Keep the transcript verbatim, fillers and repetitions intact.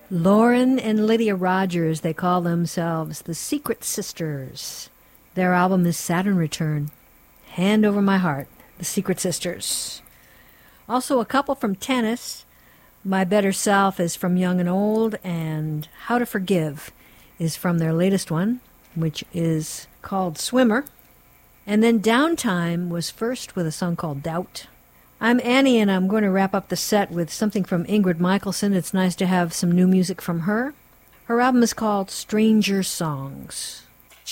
Lauren and Lydia Rogers, they call themselves the Secret Sisters. Their album is Saturn Return. Hand Over My Heart, the Secret Sisters. Also a couple from tennis. My Better Self is from Young and Old, and How to Forgive is from their latest one, which is called Swimmer. And then Downtime was first with a song called Doubt. I'm Annie, and I'm going to wrap up the set with something from Ingrid Michaelson. It's nice to have some new music from her. Her album is called Stranger Songs.